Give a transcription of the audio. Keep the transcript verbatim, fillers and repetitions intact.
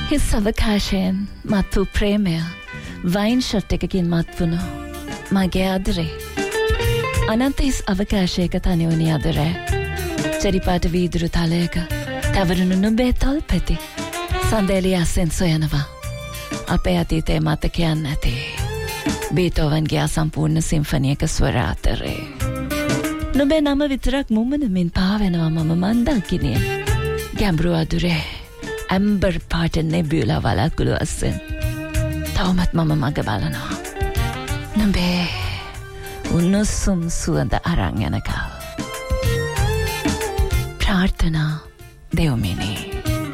හිස් අවකාශයෙන් මත්තු ප්‍රේමය වයින් ෂොට් එකකින් මත් වුණු මගේ අදරේ අනන්ත හිස් අවකාශයක තනිවුණි අදරේ චරිපාට වීදුරු තලයක තවරුණු නුඹේ තොල් පෙති සඳේලිය අස්සෙන් සොයනවා අපේ අතීතයේ මතකයන් නැති බීතෝවන්ගේ අසම්පූර්ණ සිම්ෆනියක ස්වර අතරේ නුඹේ නම විතරක් මුමනමින් පාවෙනවා මම මන්දාකිනිය ගැඹුරු අදුරේ ඇම්බර් පාට නෙබියුලා වලකුළු අස්සෙන් තවමත් මම මග බලනවා නුඹේ උණුසුම් සුවඳ අරන් යනකල් ප්‍රාර්ථනා දෙව්මිනී